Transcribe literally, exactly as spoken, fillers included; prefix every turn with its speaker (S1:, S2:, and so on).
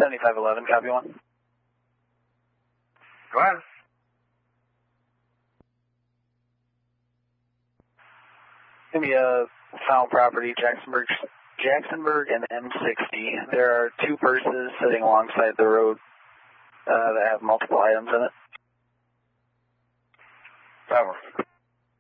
S1: seventy-five eleven, copy one.
S2: Go ahead.
S1: Give me a found property, Jacksonburg, Jacksonburg and M sixty. There are two purses sitting alongside the road uh, that have multiple items in it.
S2: Over.